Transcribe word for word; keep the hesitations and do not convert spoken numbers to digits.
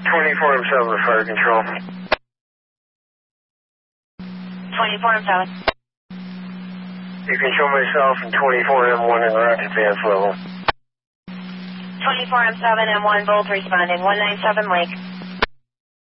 twenty-four M seven to fire control. twenty-four M seven. You can show myself in twenty-four M one in route advance level. twenty-four M seven, M one, both responding, one nine seven Lake.